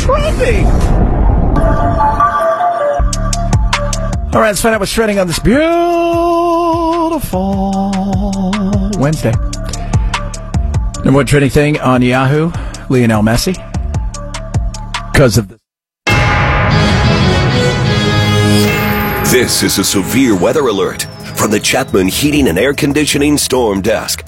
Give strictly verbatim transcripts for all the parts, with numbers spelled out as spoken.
trending? All right, let's find out what's trending on this beautiful Wednesday. Number one trending thing on Yahoo, Lionel Messi. Because of this. This is a severe weather alert from the Chapman Heating and Air Conditioning Storm Desk.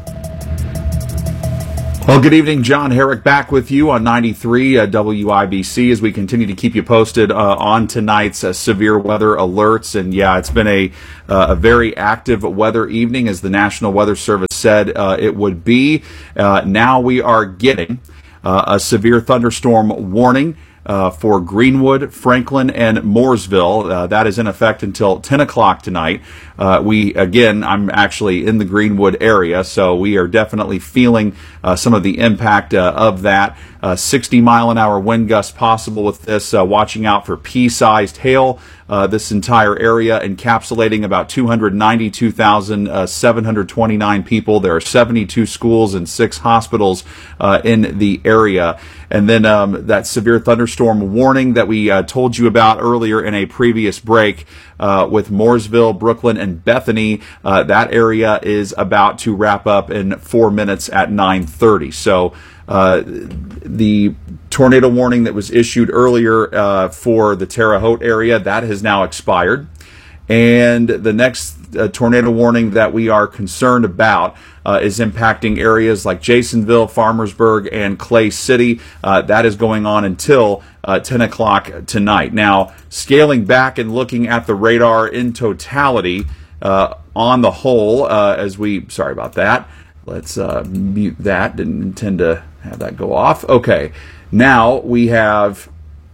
Well, good evening. John Herrick back with you on ninety-three uh, W I B C as we continue to keep you posted uh, on tonight's uh, severe weather alerts. And yeah, it's been a uh, a very active weather evening, as the National Weather Service said uh, it would be. Uh, now we are getting uh, a severe thunderstorm warning Uh, for Greenwood, Franklin, and Mooresville. Uh, that is in effect until ten o'clock tonight. Uh, we, again, I'm actually in the Greenwood area, so we are definitely feeling uh, some of the impact uh, of that. Uh, sixty mile an hour wind gusts possible with this, uh, watching out for pea-sized hail. Uh, this entire area encapsulating about two hundred ninety-two thousand seven hundred twenty-nine people. There are seventy-two schools and six hospitals uh, in the area. And then um, that severe thunderstorm warning that we uh, told you about earlier in a previous break uh, with Mooresville, Brooklyn, and Bethany. Uh, that area is about to wrap up in four minutes at nine thirty. So uh, the tornado warning that was issued earlier uh, for the Terre Haute area, that has now expired. And the next uh, tornado warning that we are concerned about uh, is impacting areas like Jasonville, Farmersburg, and Clay City. Uh, that is going on until uh, ten o'clock tonight. Now, scaling back and looking at the radar in totality uh, on the whole, uh, as we, sorry about that. Let's uh, mute that. Didn't intend to have that go off. Okay. Now we have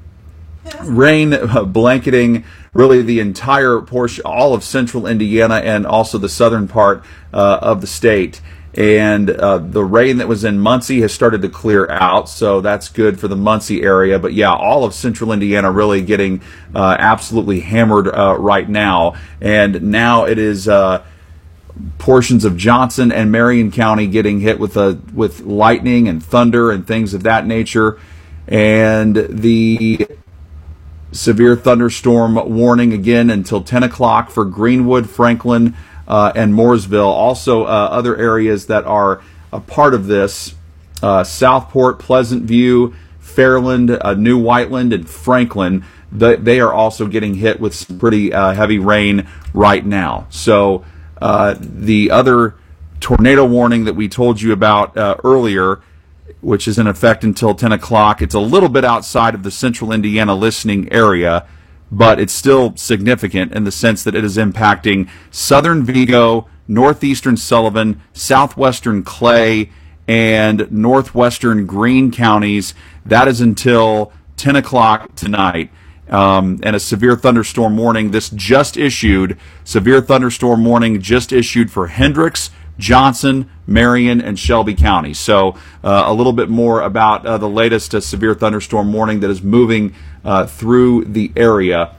rain blanketing really the entire portion, all of central Indiana and also the southern part uh, of the state. And uh, the rain that was in Muncie has started to clear out, so that's good for the Muncie area. But yeah, all of central Indiana really getting uh, absolutely hammered uh, right now. And now it is uh, portions of Johnson and Marion County getting hit with a with lightning and thunder and things of that nature. And the severe thunderstorm warning again until ten o'clock for Greenwood, Franklin, uh, and Mooresville. Also, uh, other areas that are a part of this: uh, Southport, Pleasant View, Fairland, uh, New Whiteland, and Franklin. They, they are also getting hit with some pretty uh, heavy rain right now. So uh, the other tornado warning that we told you about uh, earlier, which is in effect until ten o'clock. It's a little bit outside of the central Indiana listening area, but it's still significant in the sense that it is impacting southern Vigo, northeastern Sullivan, southwestern Clay, and northwestern Greene counties. That is until ten o'clock tonight. Um, and a severe thunderstorm warning, this just issued, severe thunderstorm warning just issued for Hendricks, Johnson, Marion, and Shelby County. So uh, a little bit more about uh, the latest uh, severe thunderstorm warning that is moving uh, through the area.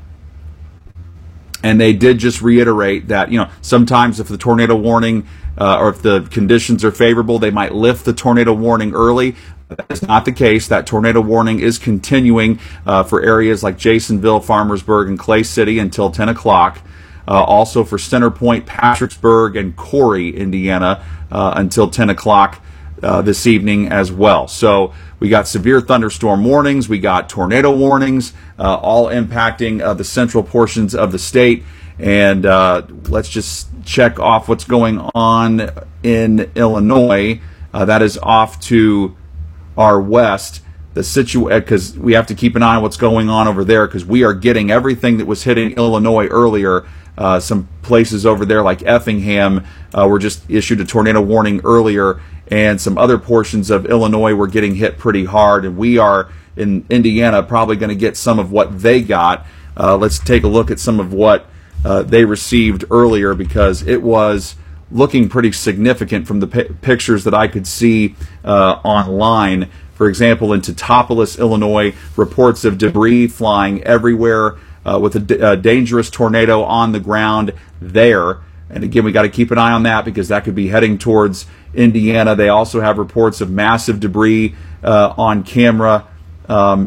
And they did just reiterate that, you know, sometimes if the tornado warning uh, or if the conditions are favorable, they might lift the tornado warning early. That is not the case. That tornado warning is continuing uh, for areas like Jasonville, Farmersburg, and Clay City until ten o'clock. Uh, also for Center Point, Patricksburg, and Corey, Indiana, uh, until ten o'clock uh, this evening as well. So we got severe thunderstorm warnings, we got tornado warnings, uh, all impacting uh, the central portions of the state. And uh, let's just check off what's going on in Illinois. Uh, that is off to our west. The situ because we have to keep an eye on what's going on over there, because we are getting everything that was hitting Illinois earlier. Uh, some places over there like Effingham uh, were just issued a tornado warning earlier, and some other portions of Illinois were getting hit pretty hard, and we are in Indiana probably going to get some of what they got. Uh, let's take a look at some of what uh, they received earlier, because it was looking pretty significant from the pi pictures that I could see uh, online. For example, in Teutopolis, Illinois, reports of debris flying everywhere, Uh, with a, d a dangerous tornado on the ground there. And again, we got to keep an eye on that, because that could be heading towards Indiana. They also have reports of massive debris uh, on camera um,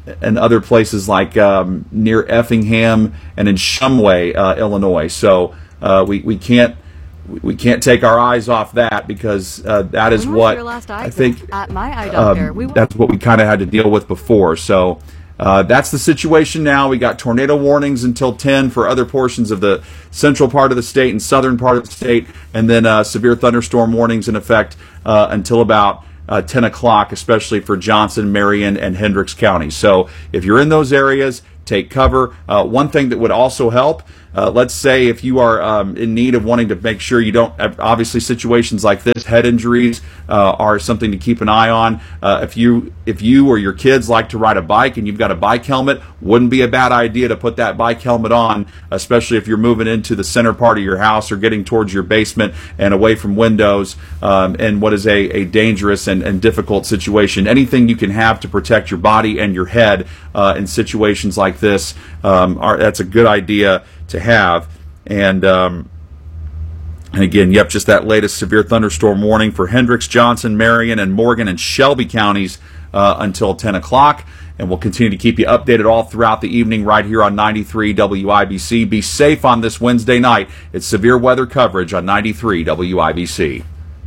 and other places like um, near Effingham and in Shumway, uh, Illinois. So uh, we we can't we can't take our eyes off that, because uh, that is what I think at my eye doctor. Um, we that's what we kind of had to deal with before. So uh, that's the situation now. We got tornado warnings until ten for other portions of the central part of the state and southern part of the state, and then uh, severe thunderstorm warnings in effect uh, until about uh, ten o'clock, especially for Johnson, Marion, and Hendricks counties. So if you're in those areas, take cover. Uh, one thing that would also help, uh, let's say if you are um, in need of wanting to make sure you don't, obviously situations like this, head injuries uh, are something to keep an eye on. Uh, if you if you or your kids like to ride a bike and you've got a bike helmet, wouldn't be a bad idea to put that bike helmet on, especially if you're moving into the center part of your house or getting towards your basement and away from windows um, in what is a, a dangerous and, and difficult situation. Anything you can have to protect your body and your head uh, in situations like this, um, are, that's a good idea to have. And um, and again, yep, just that latest severe thunderstorm warning for Hendricks, Johnson, Marion, and Morgan and Shelby counties uh, until ten o'clock. And we'll continue to keep you updated all throughout the evening right here on ninety-three W I B C. Be safe on this Wednesday night. It's severe weather coverage on ninety-three W I B C.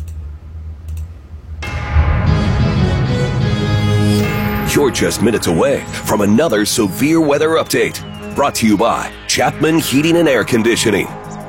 You're just minutes away from another severe weather update. Brought to you by Chapman Heating and Air Conditioning.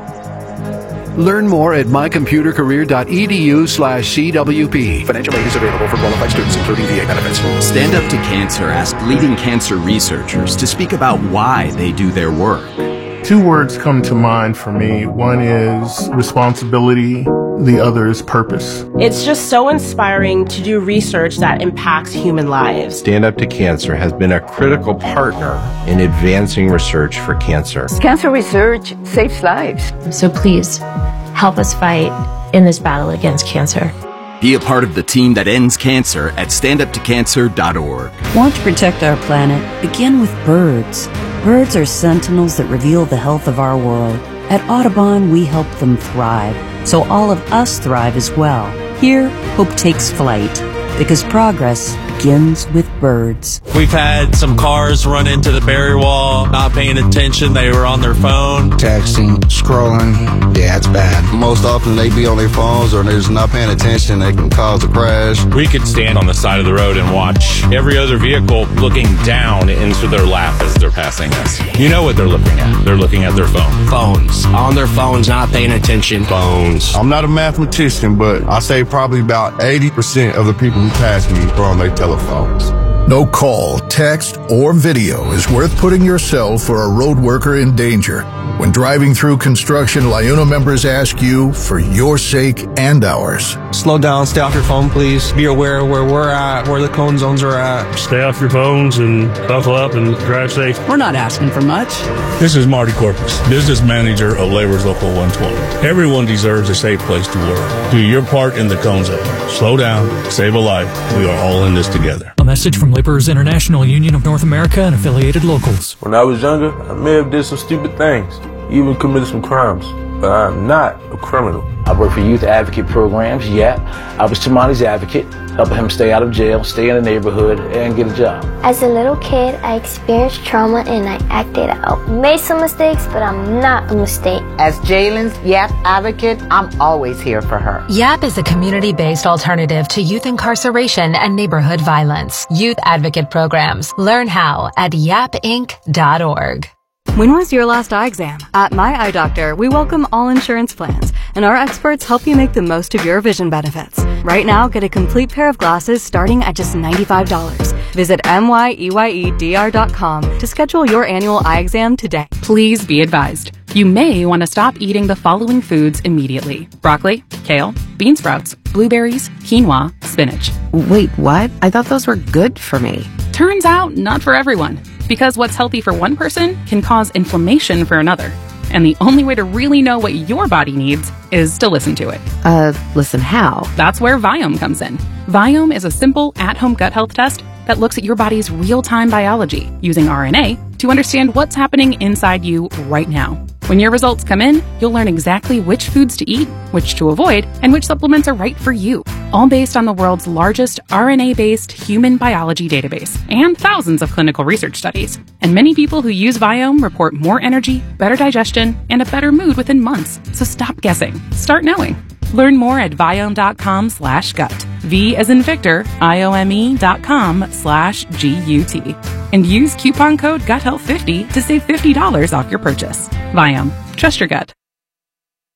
Learn more at mycomputercareer.edu slash CWP. Financial aid is available for qualified students, including V A benefits. Stand Up to Cancer asked leading cancer researchers to speak about why they do their work. Two words come to mind for me. One is responsibility. The other is purpose. It's just so inspiring to do research that impacts human lives. Stand Up to Cancer has been a critical partner in advancing research for cancer. Cancer research saves lives. So please, help us fight in this battle against cancer. Be a part of the team that ends cancer at stand up to cancer dot org. Want to protect our planet? Begin with birds. Birds are sentinels that reveal the health of our world. At Audubon, we help them thrive, so all of us thrive as well. Here, hope takes flight, because progress begins with birds. We've had some cars run into the barrier wall, not paying attention. They were on their phone. Texting, scrolling. Yeah, it's bad. Most often they be on their phones or they're just not paying attention. They can cause a crash. We could stand on the side of the road and watch every other vehicle looking down into their lap as they're passing us. You know what they're looking at. They're looking at their phone. Phones. On their phones, not paying attention. Phones. I'm not a mathematician, but I say probably about eighty percent of the people who pass me are on their telephones. No call, text, or video is worth putting yourself or a road worker in danger. When driving through construction, LIUNA members ask you for your sake and ours. Slow down, stay off your phone, please. Be aware of where we're at, where the cone zones are at. Stay off your phones and buckle up and drive safe. We're not asking for much. This is Marty Corpus, business manager of Labor's Local one twenty. Everyone deserves a safe place to work. Do your part in the cone zone. Slow down, save a life. We are all in this together. A message from Laborers International Union of North America and affiliated locals. When I was younger, I may have did some stupid things, even committed some crimes, but I'm not a criminal. I work for youth advocate programs. Yeah, I was Tamani's advocate, helping him stay out of jail, stay in the neighborhood, and get a job. As a little kid, I experienced trauma and I acted out. Made some mistakes, but I'm not a mistake. As Jalen's YAP advocate, I'm always here for her. YAP is a community-based alternative to youth incarceration and neighborhood violence. Youth advocate programs. Learn how at yap inc dot org. When was your last eye exam? At My Eye Doctor, we welcome all insurance plans, and our experts help you make the most of your vision benefits. Right now, get a complete pair of glasses starting at just ninety-five dollars. Visit M Y E Y E D R dot com to schedule your annual eye exam today. Please be advised. You may want to stop eating the following foods immediately. Broccoli, kale, bean sprouts, blueberries, quinoa, spinach. Wait, what? I thought those were good for me. Turns out, not for everyone. Because what's healthy for one person can cause inflammation for another. And the only way to really know what your body needs is to listen to it. Uh, listen how? That's where Viome comes in. Viome is a simple at-home gut health test that looks at your body's real-time biology using R N A to understand what's happening inside you right now. When your results come in, you'll learn exactly which foods to eat, which to avoid, and which supplements are right for you. all based on the world's largest R N A-based human biology database and thousands of clinical research studies. And many people who use Viome report more energy, better digestion, and a better mood within months. So stop guessing. Start knowing. Learn more at Viome.com slash gut. V as in Victor, I-O-M-E dot com slash G-U-T. And use coupon code gut health fifty to save fifty dollars off your purchase. Viome. Trust your gut.